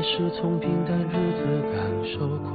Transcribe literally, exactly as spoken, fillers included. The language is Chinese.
是从平淡日子感受